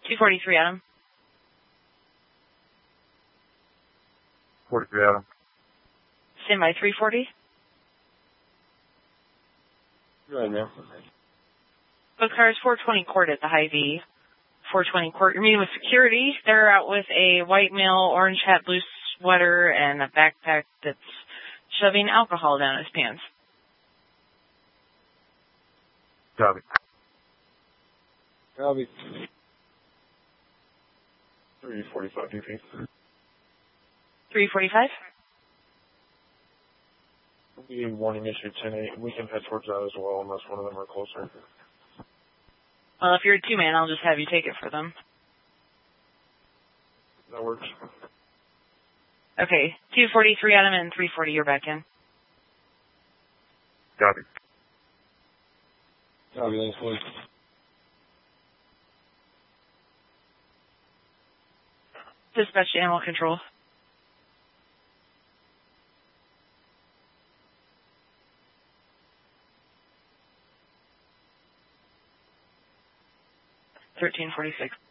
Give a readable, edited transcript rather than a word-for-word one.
243 Adam. 43 Adam. Stand by 340. Go ahead, ma'am. Both cars 420 court at the Hy-Vee. 420 court. You're meeting with security. They're out with a white male, orange hat, blue sweater, and a backpack that's shoving alcohol down his pants. Copy. Copy. 345 DP. 345? We warning issue 10-8. We can head towards that as well unless one of them are closer. Well, if you're a two-man, I'll just have you take it for them. That works. Okay, 243 Adam and 340, you're back in. Copy. Copy, thanks, please. Dispatch to animal control. $13.46.